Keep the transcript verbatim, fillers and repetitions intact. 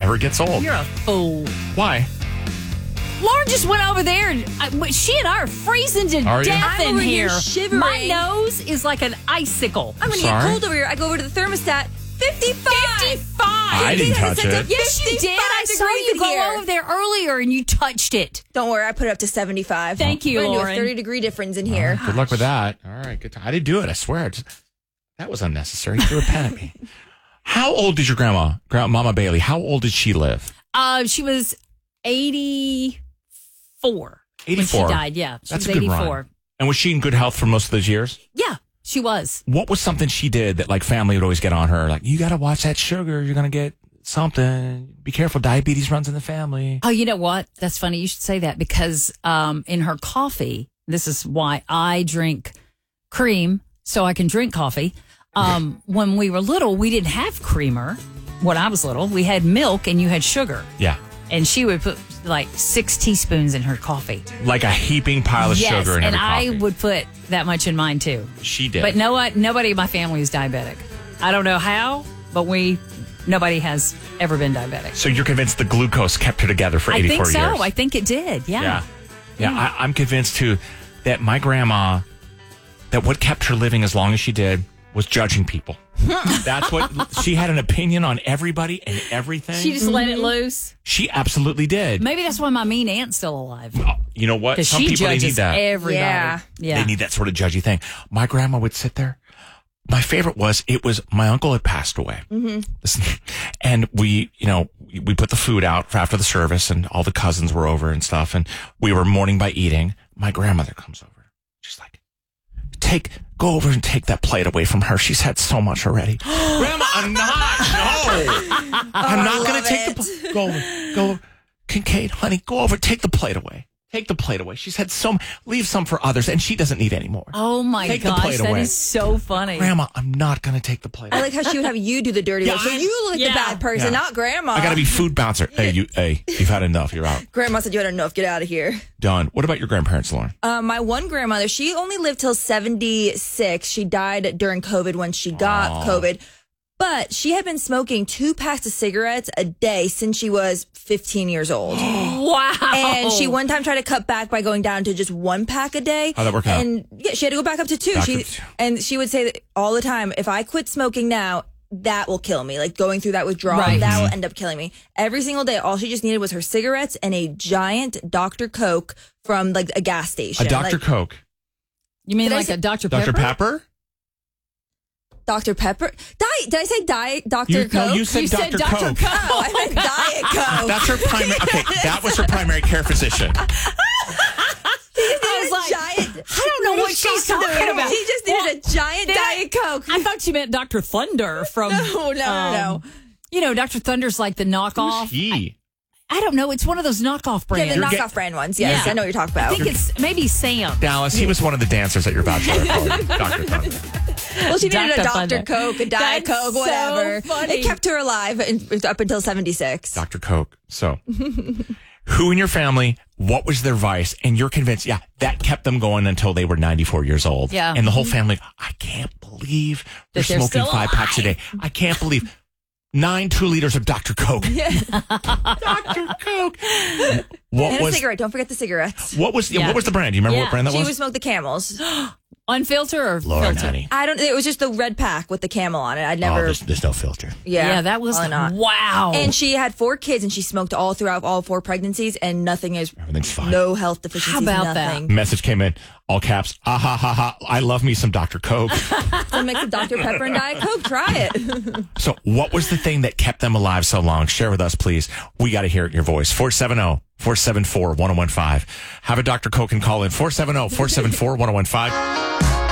never gets old. You're a fool. Why? Lauren just went over there, and I, she and I are freezing to Are you? death I'm in over here here. shivering. My nose is like an icicle. I'm going to Sorry? get cold over here. I go over to the thermostat. fifty-five. fifty-five. I didn't touch it. Yes, you did. I saw degrees you in go here. over there earlier, and you touched it. Don't worry, I put it up to seventy-five. Thank you, We're gonna do Lauren. a thirty degree difference in here. Good luck with that. All right, good. Time. I didn't do it. I swear. It's- that was unnecessary. You threw a pen at me. How old did your grandma, Grandmama Bailey? How old did she live? Uh, she was eighty-four. eighty-four. When she died, yeah. She That's was a good eighty-four. run. And was she in good health for most of those years? Yeah, she was. What was something she did that like family would always get on her? Like, you got to watch that sugar. You're going to get something. Be careful. Diabetes runs in the family. Oh, you know what? That's funny. You should say that because um, in her coffee, this is why I drink cream so I can drink coffee. Um, when we were little, we didn't have creamer. When I was little, we had milk and you had sugar. Yeah. And she would put like six teaspoons in her coffee. Like a heaping pile of yes, sugar in and every I coffee. would put that much in mine too. She did. But no, what? Nobody in my family is diabetic. I don't know how, but we nobody has ever been diabetic. So you're convinced the glucose kept her together for I eighty-four think so. years? I think it did. Yeah. Yeah. Yeah, I, I'm convinced too that my grandma, that what kept her living as long as she did was judging people. That's what she had an opinion on everybody and everything. She just let it loose. She absolutely did. Maybe that's why my mean aunt's still alive. Oh, you know what? Because Some she people they need judges that. everybody. Yeah. Yeah. They need that sort of judgy thing. My grandma would sit there. My favorite was it was my uncle had passed away, mm-hmm. and we, you know, we put the food out for after the service, and all the cousins were over and stuff, and we were mourning by eating. My grandmother comes over. She's like, "Take, go over and take that plate away from her. She's had so much already." Grandma, I'm not. No, I'm not going to take the plate. Go over, go over. Kincaid, honey, go over. Take the plate away. Take the plate away. She's had some. Leave some for others, and she doesn't need any more. Oh my Take the gosh, plate that away. is so funny. Grandma, I'm not going to take the plate. I like how she would have you do the dirty Yeah, work. So I- you look like yeah. the bad person, Yeah. not grandma. I got to be food bouncer. Hey, you. Hey, you've had enough. You're out. Grandma said you had enough. Get out of here. Done. What about your grandparents, Lauren? Uh, my one grandmother, she only lived till seventy-six. She died during COVID when she got Aw. COVID. But she had been smoking two packs of cigarettes a day since she was fifteen years old. Wow. And she one time tried to cut back by going down to just one pack a day. How'd that work out? And yeah, she had to go back up to two. Back she, up to two. And she would say that all the time, if I quit smoking now, that will kill me. Like going through that withdrawal, Right. that Mm-hmm. will end up killing me. Every single day, all she just needed was her cigarettes and a giant Doctor Coke from like a gas station. A Doctor Like, Coke. You mean Did I like say- a Doctor Pepper? Doctor Pepper? Doctor Pepper? Diet? Did I say diet Doctor You, Coke? no, you said You said Doctor Doctor Coke. Coke. Oh, I meant Diet Coke. That's her primary. Okay, that was her primary care physician. I was like, giant. I don't know what she's talking about. She just needed a giant Did I- Diet Coke. I thought you meant Doctor Thunder from. No, no, no, um, no. You know, Doctor Thunder's like the knockoff. He. I don't know. It's one of those knockoff brands. Yeah, the You're knockoff get- brand ones. Yes, Yeah. I know what you're talking I about. think it's maybe Sam. Dallas, he was one of the dancers at your bachelor party. Doctor Thunder. Well, she needed Doctor a Doctor Thunder. Coke, a Diet That's Coke, so whatever. funny. It kept her alive in, up until seventy-six. Doctor Coke. So, who in your family, what was their vice? And you're convinced, yeah, that kept them going until they were ninety-four years old. Yeah. And the whole family, I can't believe they're That they're smoking still five packs a day. alive. I can't believe nine two liters of Doctor Coke. Doctor Coke. What And a was cigarette. Don't forget the cigarettes. what was Yeah. what was the brand? Do you remember Yeah. what brand that She was? would smoke the Camels. Unfiltered or Lauren, filter? honey. I don't. It was just the red pack with the camel on it. I'd never. Oh, there's, there's no filter. yeah, Yeah, that was probably not. wow. And she had four kids, and she smoked all throughout all four pregnancies, and nothing is Everything's fine. no health deficiencies. How about that? nothing. Message came in, all caps. Ah ha ha ha. I love me some Doctor Coke. So mix of Doctor Pepper and Diet Coke. Try it. So, what was the thing that kept them alive so long? Share with us, please. We got to hear it in your voice. four seven zero, four seven four, one zero one five. Have a Doctor Coke and call in four seven zero, four seven four, one zero one five.